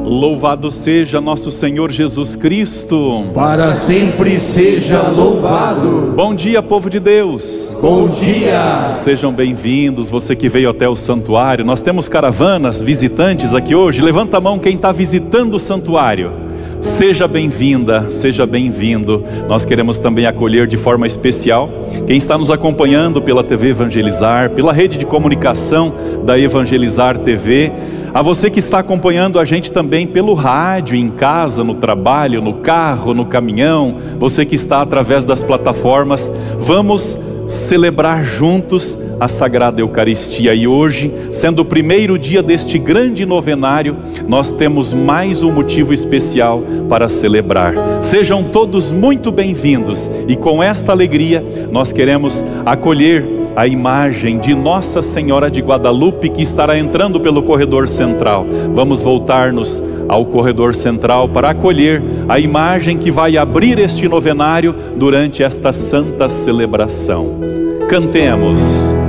Louvado seja nosso Senhor Jesus Cristo. Para sempre seja louvado. Bom dia, povo de Deus. Bom dia. Sejam bem-vindos, você que veio até o santuário. Nós temos caravanas, visitantes aqui hoje. Levanta a mão quem está visitando o santuário. Seja bem-vinda, seja bem-vindo. Nós queremos também acolher de forma especial quem está nos acompanhando pela TV Evangelizar, pela rede de comunicação da Evangelizar TV. A você que está acompanhando a gente também pelo rádio, em casa, no trabalho, no carro, no caminhão. Você que está através das plataformas. Vamos celebrar juntos a Sagrada Eucaristia. E hoje, sendo o primeiro dia deste grande novenário, nós temos mais um motivo especial para celebrar. Sejam todos muito bem-vindos, e com esta alegria nós queremos acolher a imagem de Nossa Senhora de Guadalupe, que estará entrando pelo corredor central. Vamos voltar-nos ao corredor central para acolher a imagem que vai abrir este novenário durante esta santa celebração. Cantemos.